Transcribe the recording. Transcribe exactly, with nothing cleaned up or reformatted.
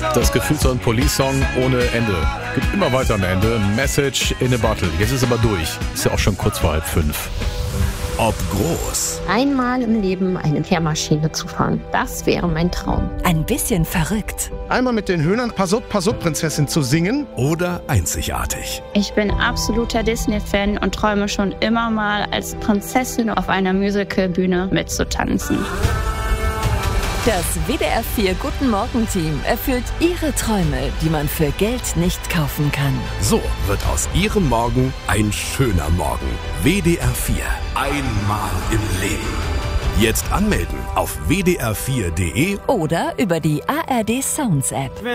Das Gefühl so ein Police-Song ohne Ende. Geht immer weiter am Ende. Message in a Bottle. Jetzt ist aber durch. Ist ja auch schon kurz vor halb fünf. Ob groß Einmal im Leben eine Kehrmaschine zu fahren, das wäre mein Traum. Ein bisschen verrückt. Einmal mit den Höhnern Passot, Passot, Prinzessin zu singen. oder einzigartig. Ich bin absoluter Disney-Fan und träume schon immer mal als Prinzessin auf einer Musicalbühne mitzutanzen. Das W D R vier Guten Morgen-Team erfüllt Ihre Träume, die man für Geld nicht kaufen kann. So wird aus Ihrem Morgen ein schöner Morgen. W D R vier. Einmal im Leben. Jetzt anmelden auf w d r vier punkt d e Oder über die A R D Sounds App.